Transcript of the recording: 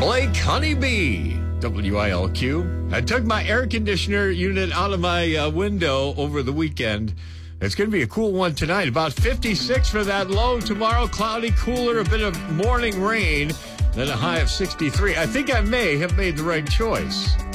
Blake Honeybee, WILQ. I took my air conditioner unit out of my window over the weekend. It's going to be a cool one tonight. About 56 for that low. Tomorrow, cloudy, cooler, a bit of morning rain, then a high of 63. I think I may have made the right choice.